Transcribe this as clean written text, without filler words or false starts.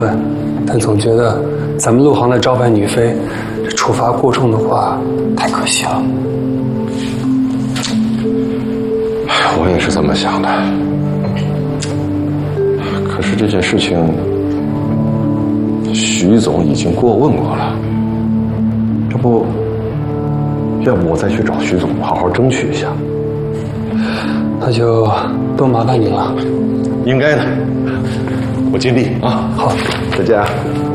但总觉得咱们陆行的招牌女妃，这处罚过重的话，太可惜了。 我也是这么想的。可是这件事情，徐总已经过问过了，要不我再去找徐总，好好争取一下。 那就多麻烦你了。 应该的，我尽力啊。 好， 再见啊。